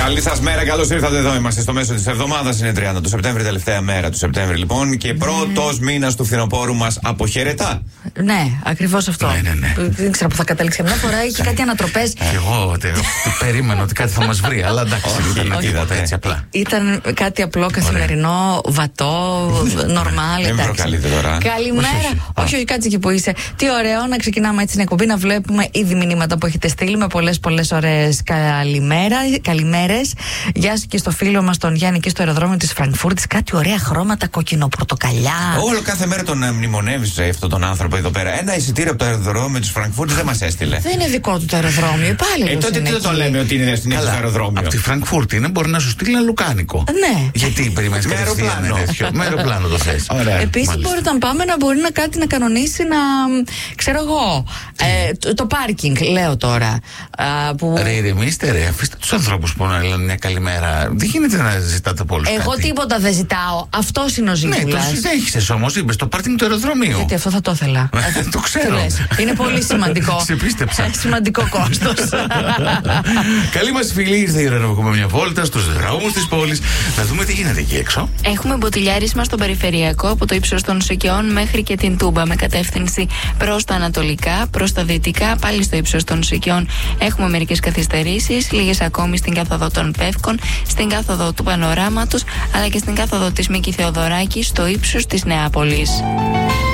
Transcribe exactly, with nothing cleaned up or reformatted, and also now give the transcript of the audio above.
Καλή σας μέρα, καλώς ήρθατε εδώ. Είμαστε στο μέσο της εβδομάδας. Είναι τριάντα του Σεπτέμβρη, τελευταία μέρα του Σεπτέμβρη λοιπόν. Και πρώτος μήνας του φθινοπόρου μας αποχαιρετά. Ναι, ακριβώς αυτό. Ναι, ναι, ναι. Δεν ξέρω που θα καταλήξει. Μια φορά είχε κάτι ανατροπές. Και εγώ περίμενα ότι κάτι θα μας βρει, αλλά εντάξει, δεν ήταν έτσι απλά. Ήταν κάτι απλό, καθημερινό, βατό, νορμάλ. Δεν προκαλείτε τώρα. Καλημέρα. Όχι, όχι, κάτσε εκεί που είσαι. Τι ωραίο να ξεκινάμε έτσι την εκπομπή, να βλέπουμε ήδη μηνύματα που έχετε στείλει με πολλές πολλές ωραίες καλημέρα. Καλημέρες. Γεια σου και στο φίλο μας τον Γιάννη και στο αεροδρόμιο της Φραγκφούρτης. Κάτι ωραία χρώματα κόκκινο-πορτοκαλιά. Όλο κάθε μέρα τον μνημονεύεις αυτόν τον άνθρωπο εδώ πέρα. Ένα εισιτήριο από το αεροδρόμιο της Φραγκφούρτης δεν μας έστειλε. Δεν είναι δικό του το αεροδρόμιο, πάλι. Ε, τότε τι δεν το λέμε ότι είναι στην στο αεροδρόμιο. Από τη Φραγκφούρτη είναι, μπορεί να σου στείλει ένα λουκάνικο. Ναι. Γιατί περιμένεις αεροπλάνο. Με αεροπλάνο το θες. Επίσης μπορεί όταν πάμε να μπορεί να κάτι να κανονίσει να. Ξέρω εγώ. Ε, το, το πάρκινγκ, λέω τώρα. Α, που... Ρε, ηρεμήστε, ρε. Αφήστε τους ανθρώπους που να λένε μια καλημέρα. Δεν γίνεται να ζητάτε από όλους. Εγώ κάτι. Τίποτα δεν ζητάω. Αυτός είναι ο Ζήκουλας. Ναι, το συνέχισες όμως. Είπες το πάρκινγκ του αεροδρομίου. Γιατί αυτό θα το ήθελα. Το ξέρω. Είναι πολύ σημαντικό. Σε πίστεψα. Σημαντικό κόστος. Καλή μας φίλη, ήρθε η ώρα να βγούμε μια βόλτα στους δρόμους της πόλης. Να δούμε τι γίνεται εκεί έξω. Έχουμε μποτιλιάρισμα στον περιφερειακό από το ύψος των Σικαιών μέχρι και την Τούμπα με κατεύθυνση προς τα ανατολικά, προς τα δυτικά, πάλι στο ύψος των Σικαιών. Έχουμε μερικές καθυστερήσεις, λίγες ακόμη στην κάθοδο των Πεύκων, στην κάθοδο του Πανοράματος, αλλά και στην κάθοδο της Μίκη Θεοδωράκη στο ύψος της Νεάπολης.